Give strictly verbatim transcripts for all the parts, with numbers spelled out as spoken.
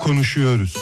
Konuşuyoruz.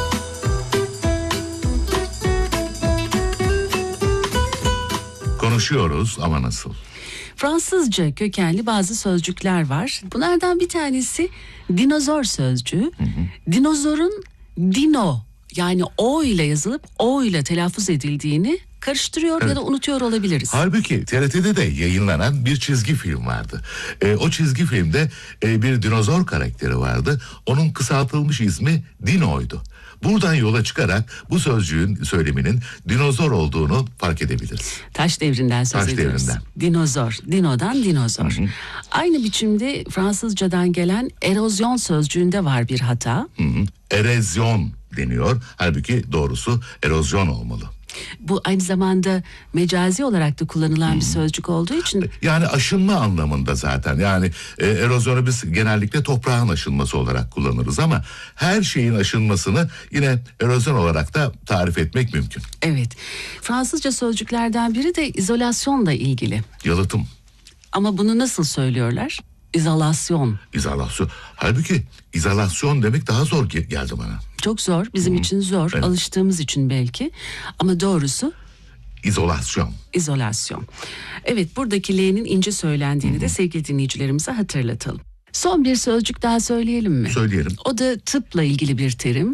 Konuşuyoruz ama nasıl? Fransızca kökenli bazı sözcükler var. Bunlardan bir tanesi dinozor sözcüğü. Hı hı. Dinozorun dino, yani o ile yazılıp o ile telaffuz edildiğini karıştırıyor, evet, ya da unutuyor olabiliriz. Halbuki T R T'de de yayınlanan bir çizgi film vardı. E, o çizgi filmde e, bir dinozor karakteri vardı. Onun kısaltılmış ismi Dino'ydu. Buradan yola çıkarak bu sözcüğün söyleminin dinozor olduğunu fark edebiliriz. Taş devrinden söz Taş ediyoruz. devrinden. Dinozor, dinodan dinozor. Hı hı. Aynı biçimde Fransızcadan gelen erozyon sözcüğünde var bir hata. Hı hı. Erozyon deniyor. Halbuki doğrusu erozyon olmalı. Bu aynı zamanda mecazi olarak da kullanılan hmm. bir sözcük olduğu için. Yani aşınma anlamında zaten. Yani e, erozyonu biz genellikle toprağın aşınması olarak kullanırız ama her şeyin aşınmasını yine erozyon olarak da tarif etmek mümkün. Evet. Fransızca sözcüklerden biri de izolasyonla ilgili. Yalıtım. Ama bunu nasıl söylüyorlar? İzolasyon. İzolasyon. Halbuki izolasyon demek daha zor geldi bana. Çok zor. Bizim hmm. için zor. Evet. Alıştığımız için belki. Ama doğrusu İzolasyon. İzolasyon. Evet, buradaki L'nin ince söylendiğini hmm. de sevgili dinleyicilerimize hatırlatalım. Son bir sözcük daha söyleyelim mi? Söyleyelim. O da tıpla ilgili bir terim.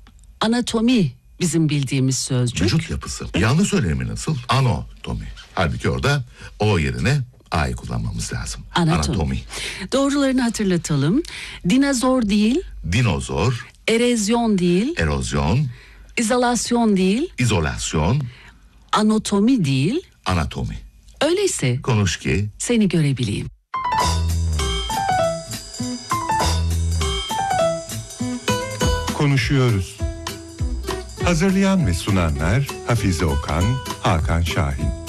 Anatomi bizim bildiğimiz sözcük. Vücut yapısı. Yanlış söylemi nasıl? Anatomi. Halbuki orada o yerine A'yı kullanmamız lazım. Anatomi. Anatomi. Doğrularını hatırlatalım. Dinozor değil. Dinozor. Erozyon değil. Erozyon. İzolasyon değil. İzolasyon. Anatomi değil. Anatomi. Öyleyse konuş ki seni görebileyim. Konuşuyoruz. Hazırlayan ve sunanlar Hafize Okan, Hakan Şahin.